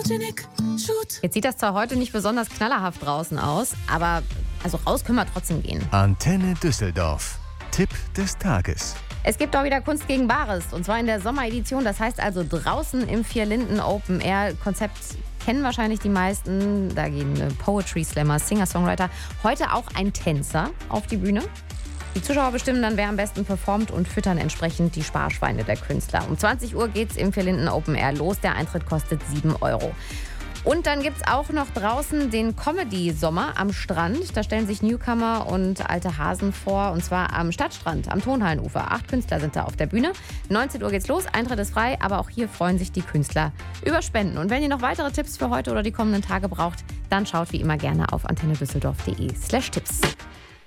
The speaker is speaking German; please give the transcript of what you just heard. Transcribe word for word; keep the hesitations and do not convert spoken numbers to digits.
Photogenic Shoot. Jetzt sieht das zwar heute nicht besonders knallerhaft draußen aus, aber also raus können wir trotzdem gehen. Antenne Düsseldorf. Tipp des Tages. Es gibt auch wieder Kunst gegen Bares, und zwar in der Sommeredition. Das heißt also draußen im Vierlinden Open Air. Konzept kennen wahrscheinlich die meisten. Da gehen Poetry Slammer, Singer-Songwriter. Heute auch ein Tänzer auf die Bühne. Die Zuschauer bestimmen dann, wer am besten performt, und füttern entsprechend die Sparschweine der Künstler. Um zwanzig Uhr geht's im Vierlinden Open Air los. Der Eintritt kostet sieben Euro. Und dann gibt's auch noch draußen den Comedy-Sommer am Strand. Da stellen sich Newcomer und alte Hasen vor, und zwar am Stadtstrand, am Tonhallenufer. Acht Künstler sind da auf der Bühne. neunzehn Uhr geht's los, Eintritt ist frei, aber auch hier freuen sich die Künstler über Spenden. Und wenn ihr noch weitere Tipps für heute oder die kommenden Tage braucht, dann schaut wie immer gerne auf antennedüsseldorf punkt de slash Tipps.